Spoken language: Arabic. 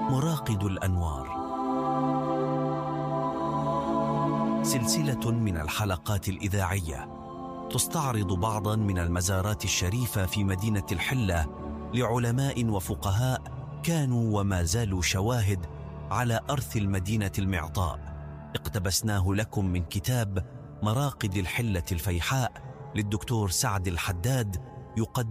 مراقد الأنوار، سلسلة من الحلقات الإذاعية تستعرض بعضا من المزارات الشريفة في مدينة الحلة لعلماء وفقهاء كانوا وما زالوا شواهد على أرث المدينة المعطاء. اقتبسناه لكم من كتاب مراقد الحلة الفيحاء للدكتور سعد الحداد، يقدم